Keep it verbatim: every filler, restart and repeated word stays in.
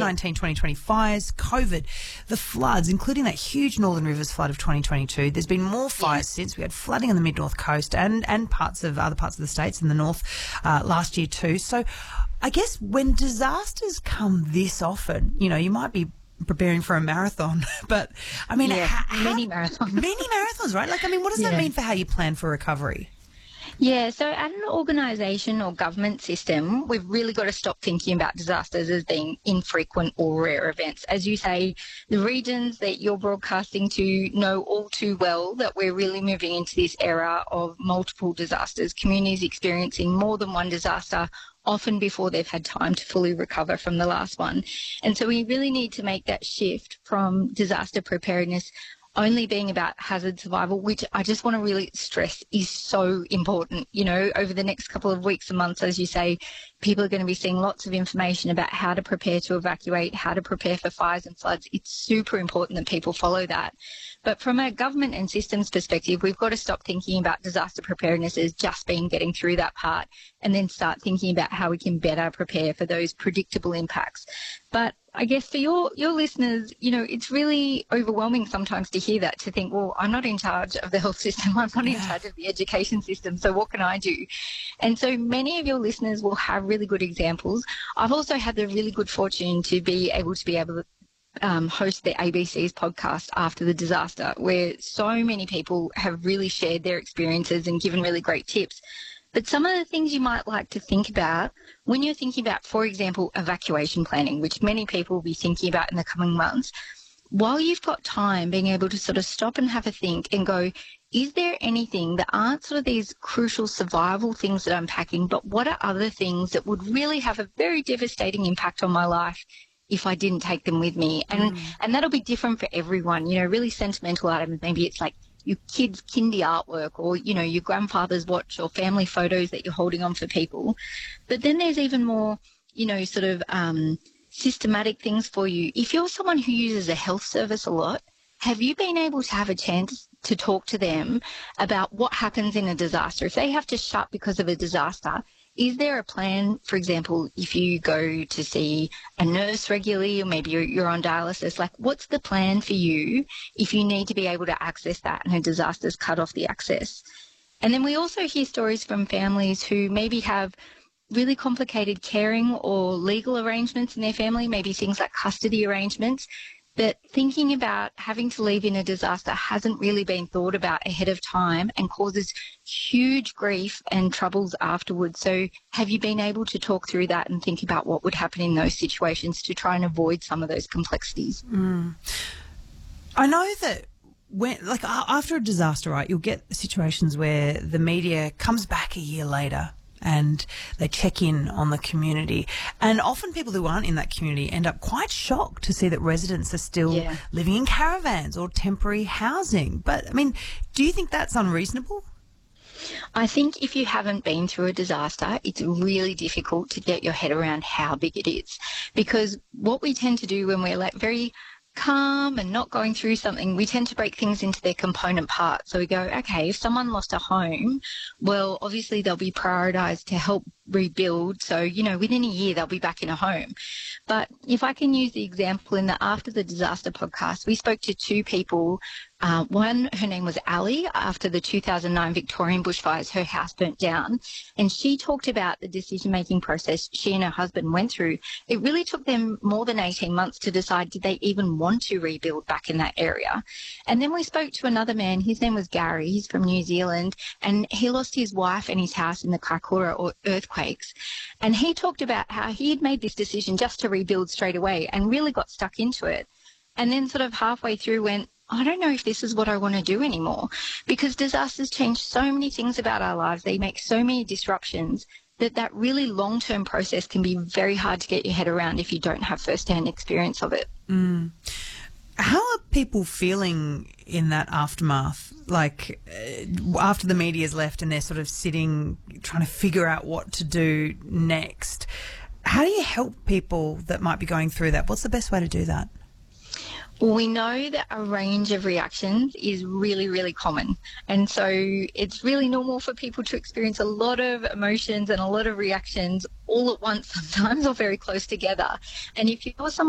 nineteen twenty twenty fires, COVID, the floods, including that huge Northern Rivers flood of twenty twenty-two. There's been more fires yeah. since. We had flooding on the mid-north coast and, and parts of other parts of the states in the north uh, last year too. So I guess when disasters come this often, you know, you might be preparing for a marathon, but I mean, yeah, how, many marathons. Many marathons, right? Like, I mean, what does yeah. that mean for how you plan for recovery? Yeah, so at an organisation or government system, we've really got to stop thinking about disasters as being infrequent or rare events. As you say, the regions that you're broadcasting to know all too well that we're really moving into this era of multiple disasters, communities experiencing more than one disaster, often before they've had time to fully recover from the last one. And so we really need to make that shift from disaster preparedness only being about hazard survival, which I just want to really stress is so important. You know, over the next couple of weeks and months, as you say, people are going to be seeing lots of information about how to prepare to evacuate, how to prepare for fires and floods. It's super important that people follow that. But from a government and systems perspective, we've got to stop thinking about disaster preparedness as just being getting through that part and then start thinking about how we can better prepare for those predictable impacts. But I guess for your, your listeners, you know, it's really overwhelming sometimes to hear that, to think, well, I'm not in charge of the health system. I'm not in charge of the education system. So what can I do? And so many of your listeners will have really good examples. I've also had the really good fortune to be able to be able to Um, host the A B C's podcast after the disaster, where so many people have really shared their experiences and given really great tips. But some of the things you might like to think about when you're thinking about, for example, evacuation planning, which many people will be thinking about in the coming months, while you've got time, being able to sort of stop and have a think and go, is there anything that aren't sort of these crucial survival things that I'm packing, but what are other things that would really have a very devastating impact on my life if I didn't take them with me? And mm. and that'll be different for everyone. You know, really sentimental items. Maybe it's like your kids' kindy artwork, or, you know, your grandfather's watch, or family photos that you're holding on for people. But then there's even more, you know, sort of um, systematic things for you. If you're someone who uses a health service a lot, have you been able to have a chance to talk to them about what happens in a disaster? If they have to shut because of a disaster, is there a plan, for example, if you go to see a nurse regularly, or maybe you're, you're on dialysis, like what's the plan for you if you need to be able to access that and a disaster's cut off the access? And then we also hear stories from families who maybe have really complicated caring or legal arrangements in their family, maybe things like custody arrangements, that thinking about having to leave in a disaster hasn't really been thought about ahead of time and causes huge grief and troubles afterwards. So have you been able to talk through that and think about what would happen in those situations to try and avoid some of those complexities? Mm. I know that when, like after a disaster, right, you'll get situations where the media comes back a year later and they check in on the community. And often people who aren't in that community end up quite shocked to see that residents are still yeah. living in caravans or temporary housing. But, I mean, do you think that's unreasonable? I think if you haven't been through a disaster, it's really difficult to get your head around how big it is. Because what we tend to do when we're like very calm and not going through something, we tend to break things into their component parts. So we go, okay, if someone lost a home, well, obviously they'll be prioritised to help rebuild. So, you know, within a year they'll be back in a home. But if I can use the example in the After the Disaster podcast, we spoke to two people. Uh, one, her name was Ali. After the two thousand nine Victorian bushfires, her house burnt down. And she talked about the decision-making process she and her husband went through. It really took them more than eighteen months to decide, did they even want to rebuild back in that area? And then we spoke to another man. His name was Gary. He's from New Zealand. And he lost his wife and his house in the Kaikoura or earthquakes. And he talked about how he had made this decision just to rebuild straight away and really got stuck into it. And then sort of halfway through went, I don't know if this is what I want to do anymore, because disasters change so many things about our lives. They make so many disruptions that that really long-term process can be very hard to get your head around if you don't have first-hand experience of it. Mm. How are people feeling in that aftermath? Like uh, after the media's left and they're sort of sitting trying to figure out what to do next. How do you help people that might be going through that? What's the best way to do that? Well, we know that a range of reactions is really, really common. And so it's really normal for people to experience a lot of emotions and a lot of reactions all at once sometimes, or very close together. And if you're someone